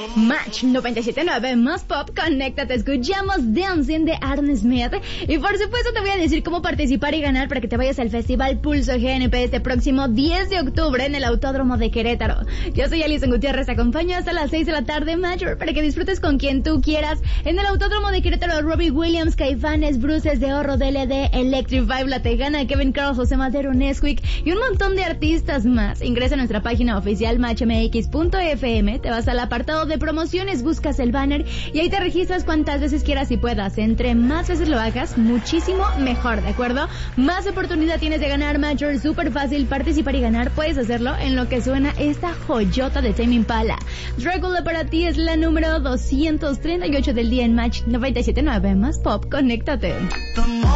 Match 97.9 más pop, conéctate, escuchamos Dancing de Aaron Smith. Y por supuesto te voy a decir cómo participar y ganar para que te vayas al Festival Pulso GNP este próximo 10 de octubre en el Autódromo de Querétaro. Yo soy Alison Gutiérrez, te acompaño hasta las 6 de la tarde, Major, para que disfrutes con quien tú quieras. En el Autódromo de Querétaro, Robbie Williams, Caifanes, Bruces de Oro, DLD, Electric Vibe, La Tejana, Kevin Carl, José Madero, Nesquik y un montón de artistas más. Ingresa a nuestra página oficial matchmx.fm, te vas al apartado de promociones, buscas el banner y ahí te registras cuantas veces quieras y puedas. Entre más veces lo hagas, muchísimo mejor, ¿de acuerdo? Más oportunidad tienes de ganar, Major. Súper fácil participar y ganar. Puedes hacerlo en lo que suena esta joyota de Tame Impala. Dracula para ti es la número 238 del día en Match 97.9 más pop. Conéctate.